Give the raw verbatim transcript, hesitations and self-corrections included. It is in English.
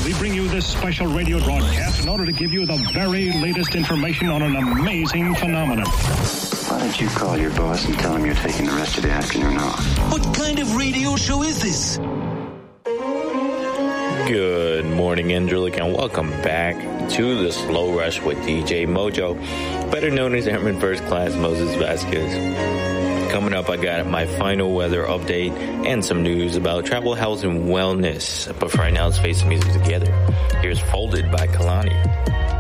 we bring you this special radio broadcast in order to give you the very latest information on an amazing phenomenon. Why don't you call your boss and tell him you're taking the rest of the afternoon off? What kind of radio show is this? Good morning, Angelic, and welcome back to the Slow Rush with D J Mojo, better known as Airman First Class Moses Vasquez. Coming up, I got my final weather update and some news about travel, health, and wellness. But for right now, let's face the music together. Here's Folded by Kalani.